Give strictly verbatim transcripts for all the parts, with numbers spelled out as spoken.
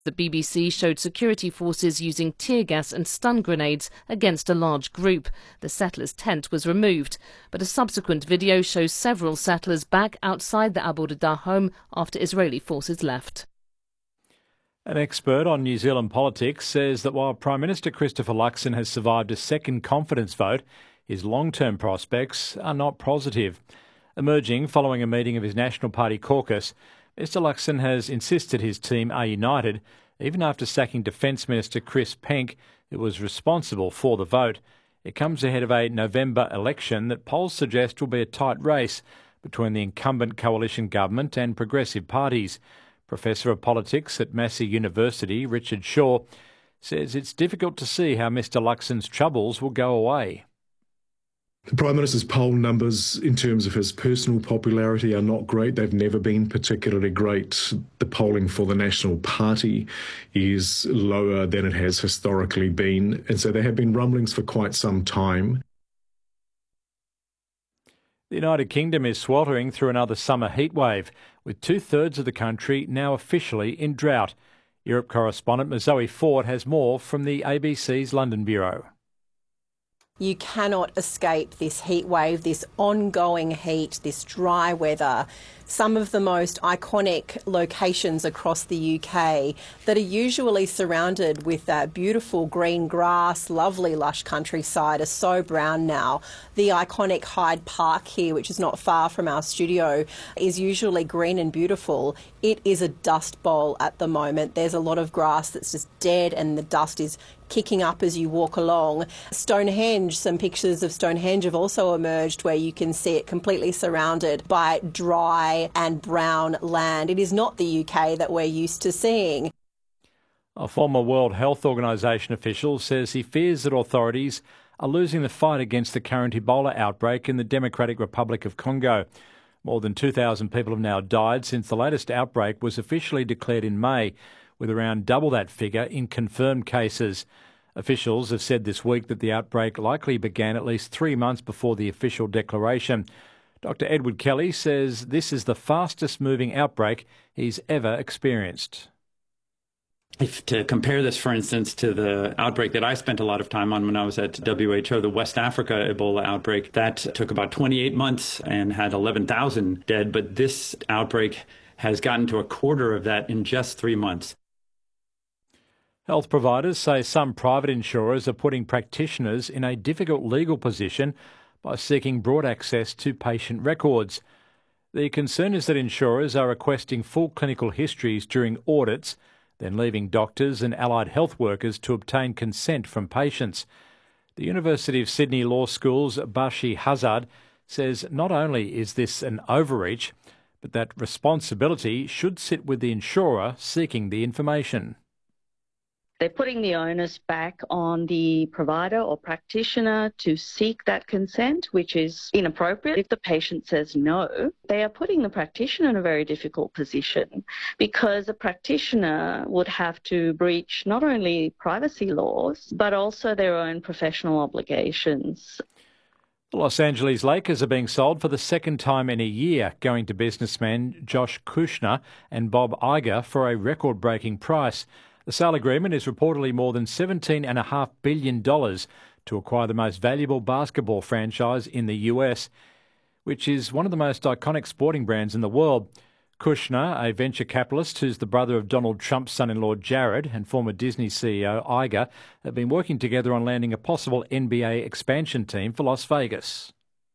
The B B C showed security forces using tear gas and stun grenades against a large group. The settlers' tent was removed, but a subsequent video shows several settlers back outside the Abu Dhabi home after Israeli forces left. An expert on New Zealand politics says that while Prime Minister Christopher Luxon has survived a second confidence vote, his long-term prospects are not positive. Emerging following a meeting of his National Party caucus, Mister Luxon has insisted his team are united, even after sacking Defence Minister Chris Penk, who was responsible for the vote. It comes ahead of a November election that polls suggest will be a tight race between the incumbent coalition government and progressive parties. Professor of Politics at Massey University, Richard Shaw, says it's difficult to see how Mister Luxon's troubles will go away. The Prime Minister's poll numbers in terms of his personal popularity are not great. They've never been particularly great. The polling for the National Party is lower than it has historically been. And so there have been rumblings for quite some time. The United Kingdom is sweltering through another summer heatwave, with two-thirds of the country now officially in drought. Europe correspondent Zoe Ford has more from the A B C's London Bureau. You cannot escape this heat wave, this ongoing heat, this dry weather. Some of the most iconic locations across the U K that are usually surrounded with that beautiful green grass, lovely lush countryside are so brown now. The iconic Hyde Park here, which is not far from our studio, is usually green and beautiful. It is a dust bowl at the moment. There's a lot of grass that's just dead and the dust is kicking up as you walk along. Stonehenge, some pictures of Stonehenge have also emerged where you can see it completely surrounded by dry and brown land. It is not the U K that we're used to seeing. A former World Health Organization official says he fears that authorities are losing the fight against the current Ebola outbreak in the Democratic Republic of Congo. More than two thousand people have now died since the latest outbreak was officially declared in May, with around double that figure in confirmed cases. Officials have said this week that the outbreak likely began at least three months before the official declaration. Doctor Edward Kelly says this is the fastest moving outbreak he's ever experienced. If to compare this, for instance, to the outbreak that I spent a lot of time on when I was at W H O, the West Africa Ebola outbreak, that took about twenty-eight months and had eleven thousand dead. But this outbreak has gotten to a quarter of that in just three months. Health providers say some private insurers are putting practitioners in a difficult legal position by seeking broad access to patient records. The concern is that insurers are requesting full clinical histories during audits, then leaving doctors and allied health workers to obtain consent from patients. The University of Sydney Law School's Bashi Hazard says not only is this an overreach, but that responsibility should sit with the insurer seeking the information. They're putting the onus back on the provider or practitioner to seek that consent, which is inappropriate. If the patient says no, they are putting the practitioner in a very difficult position because the practitioner would have to breach not only privacy laws, but also their own professional obligations. The Los Angeles Lakers are being sold for the second time in a year, going to businessmen Josh Kushner and Bob Iger for a record-breaking price. The sale agreement is reportedly more than seventeen point five billion dollars to acquire the most valuable basketball franchise in the U S, which is one of the most iconic sporting brands in the world. Kushner, a venture capitalist who's the brother of Donald Trump's son-in-law Jared, and former Disney C E O Iger, have been working together on landing a possible N B A expansion team for Las Vegas.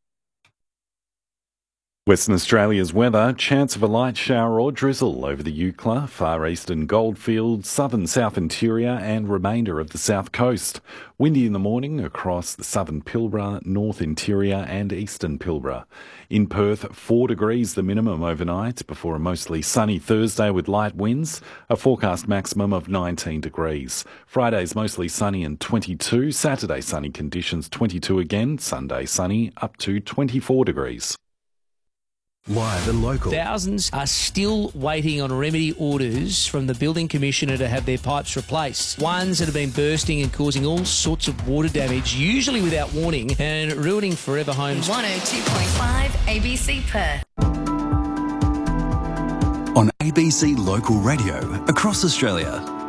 Western Australia's weather, chance of a light shower or drizzle over the Eucla, far eastern Goldfields, southern South Interior and remainder of the south coast. Windy in the morning across the southern Pilbara, North Interior and eastern Pilbara. In Perth, four degrees the minimum overnight before a mostly sunny Thursday with light winds, a forecast maximum of nineteen degrees. Friday's mostly sunny and twenty-two, Saturday sunny conditions twenty-two again, Sunday sunny up to twenty-four degrees. Live and local. Thousands are still waiting on remedy orders from the building commissioner to have their pipes replaced. Ones that have been bursting and causing all sorts of water damage, usually without warning, and ruining forever homes. one oh two point five A B C Perth. on A B C Local Radio across Australia.